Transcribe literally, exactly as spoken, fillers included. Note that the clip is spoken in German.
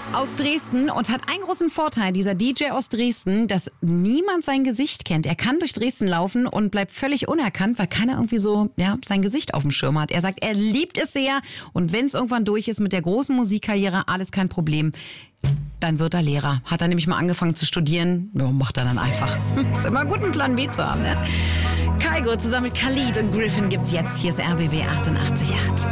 aus Dresden und hat einen großen Vorteil, dieser D J aus Dresden, dass niemand sein Gesicht kennt. Er kann durch Dresden laufen und bleibt völlig unerkannt, weil keiner irgendwie so ja sein Gesicht auf dem Schirm hat. Er sagt, er liebt es sehr und wenn es irgendwann durch ist mit der großen Musikkarriere, alles kein Problem. Dann wird er Lehrer. Hat er nämlich mal angefangen zu studieren. Ja, macht er dann einfach. Ist immer gut, einen Plan B zu haben, ne? Kygo zusammen mit Khalid und Griffin gibt's jetzt. Hier ist R B B achtundachtzig Komma acht.